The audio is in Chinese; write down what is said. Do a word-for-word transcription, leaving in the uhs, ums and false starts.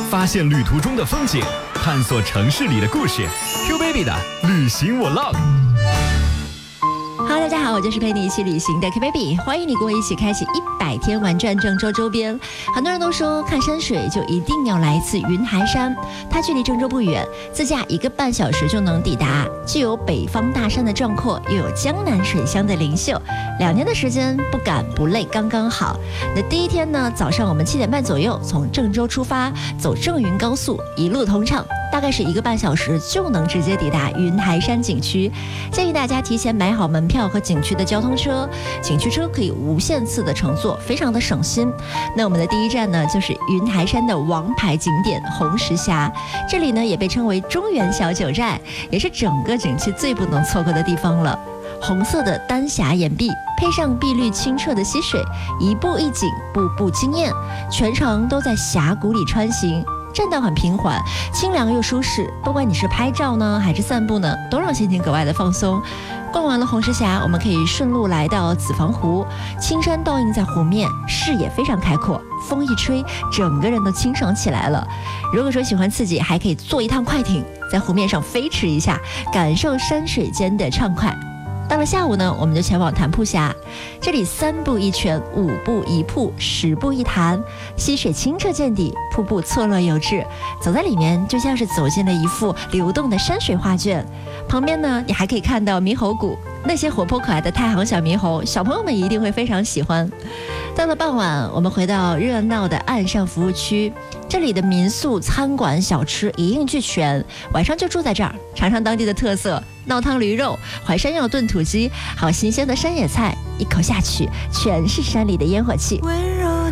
发现旅途中的风景，探索城市里的故事。Q Baby 的旅行我 log。Hello， 大家好，我就是陪你一起旅行的 Q Baby， 欢迎你跟我一起开启一百天玩转郑州周边。很多人都说看山水就一定要来一次云台山，它距离郑州不远，自驾一个半小时就能抵达，既有北方大山的壮阔，又有江南水乡的灵秀，两天的时间不赶不累刚刚好。那第一天呢，早上我们七点半左右从郑州出发，走郑云高速，一路通畅，大概是一个半小时就能直接抵达云台山景区。建议大家提前买好门票和景区的交通车，景区车可以无限次的乘坐，非常的省心。那我们的第一站呢，就是云台山的王牌景点红石峡，这里呢也被称为中原小九寨，也是整个景区最不能错过的地方了。红色的丹霞岩壁，配上碧绿清澈的溪水，一步一景，步步惊艳，全程都在峡谷里穿行。栈道很平缓，清凉又舒适，不管你是拍照呢还是散步呢，都让心情格外的放松。逛完了红石峡，我们可以顺路来到子房湖，青山倒映在湖面，视野非常开阔，风一吹，整个人都清爽起来了。如果说喜欢刺激，还可以坐一趟快艇，在湖面上飞驰一下，感受山水间的畅快。到了下午呢，我们就前往潭铺峡，这里三步一泉，五步一瀑，十步一潭，溪水清澈见底，瀑布错落有致，走在里面就像是走进了一幅流动的山水画卷。旁边呢，你还可以看到猕猴谷，那些活泼可爱的太行小猕猴，小朋友们一定会非常喜欢。到了傍晚，我们回到热闹的岸上服务区，这里的民宿、餐馆、小吃一应俱全，晚上就住在这儿，尝尝当地的特色闹汤驴肉、淮山药炖土鸡，还有新鲜的山野菜，一口下去全是山里的烟火气。温柔